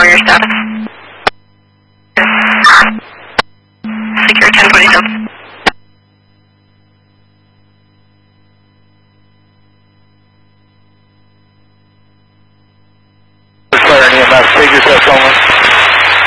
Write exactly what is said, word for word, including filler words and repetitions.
four, your status. Secure ten forty-seven. Fire E M S, take your test only.